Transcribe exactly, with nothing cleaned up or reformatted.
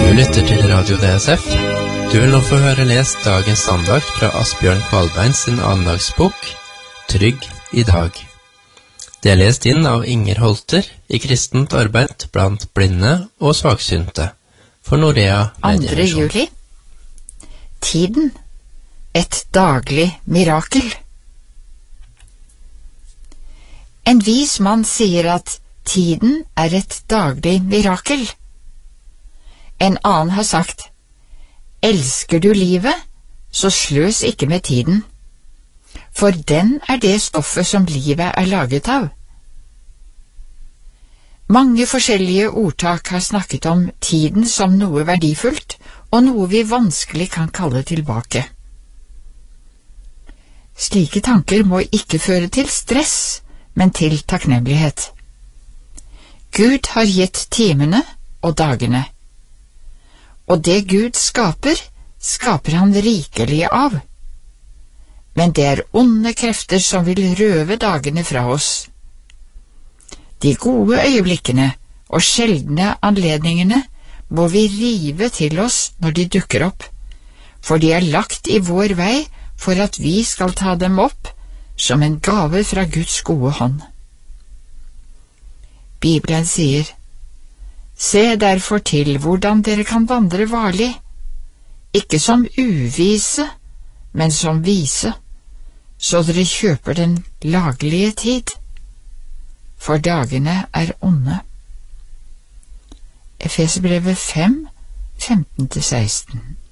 Du lytter til Radio D S F. Du vil nå få høre lest dagens andakt fra Asbjørn Kvalbein sin andagsbok, Trygg i dag. Det er lest inn av Inger Holter i kristent arbeid blant blinde og svaksynte for Norea andre juli. Tiden, et daglig mirakel. En vis mann sier at tiden er et daglig mirakel. En annen har sagt, elsker du livet, så sløs ikke med tiden, for den er det stoffet som livet er laget av. Mange forskjellige ordtak har snakket om tiden som noe verdifullt, og noe vi vanskelig kan kalle tilbake. Slike tanker må ikke føre til stress, men til takknemlighet. Gud har gitt timene og dagene, og det Gud skaper, skaper han rikelig av. Men det er onde krefter som vil røve dagene fra oss. De gode øyeblikkene og sjeldne anledningene må vi rive til oss når de dukker opp, for de er lagt i vår vei for at vi skal ta dem opp som en gave fra Guds gode hånd. Bibelen sier, se derfor til hvordan dere kan vandre varlig, ikke som uvise, men som vise, så dere kjøper den laglige tid, for dagene er onde. Efeserbrevet fem, femten til seksten.